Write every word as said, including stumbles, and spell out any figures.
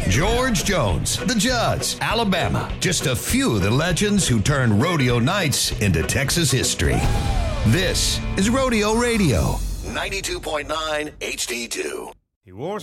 George Jones, the Judds, Alabama. Just a few of the legends who turned rodeo nights into Texas history. This is Rodeo Radio, ninety-two point nine H D two. He wore